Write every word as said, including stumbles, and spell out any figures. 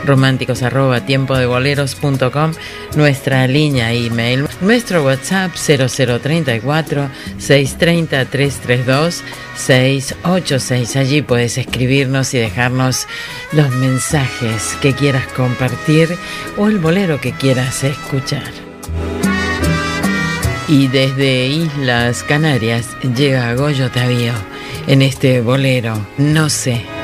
románticos arroba tiempo de boleros punto com, nuestra línea email, nuestro WhatsApp cero cero treinta y cuatro, seiscientos treinta, trescientos treinta y dos, seiscientos ochenta y seis. Allí puedes escribirnos y dejarnos los mensajes que quieras compartir o el bolero que quieras escuchar. Y desde Islas Canarias llega Goyo Tavío en este bolero, No sé.